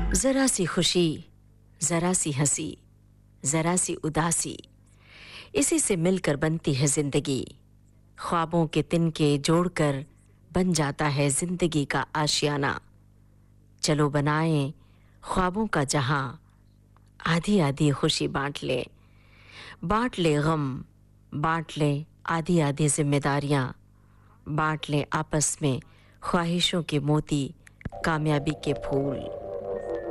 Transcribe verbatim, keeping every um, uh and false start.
जरा सी खुशी, जरा सी हंसी, जरा सी उदासी, इसी से मिलकर बनती है जिंदगी। ख्वाबों के तिनके जोड़कर बन जाता है जिंदगी का आशियाना। चलो बनाएं ख्वाबों का जहां, आधी आधी खुशी बांट ले, बांट ले गम, बांट ले आधी आधी जिम्मेदारियां, बांट ले आपस में ख्वाहिशों के मोती, कामयाबी के फूल।